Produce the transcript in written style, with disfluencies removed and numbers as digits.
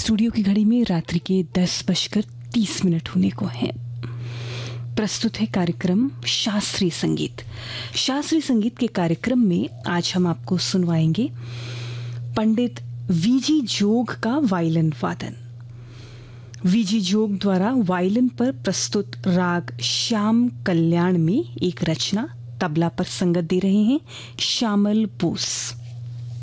Studio की घड़ी में रात्रि के 10:30 होने को हैं। प्रस्तुत है कार्यक्रम शास्त्रीय संगीत। शास्त्रीय संगीत के कार्यक्रम में आज हम आपको सुनवाएंगे पंडित वीजी जोग का वायलिन वादन। वीजी जोग द्वारा वायलिन पर प्रस्तुत राग श्याम कल्याण में एक रचना तबला पर संगत दे रहे हैं श्यामल बोस।